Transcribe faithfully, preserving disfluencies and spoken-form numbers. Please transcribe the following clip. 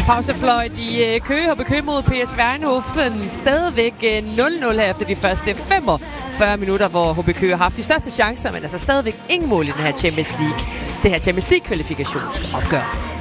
Pausefløjt i Køge, H B Køge mod P S V Eindhoven. Stadigvæk nul nul her efter de første femogfyrre minutter, hvor H B Køge har haft de største chancer, men altså stadigvæk ingen mål i den her Champions League. Det her Champions League kvalifikationsopgør.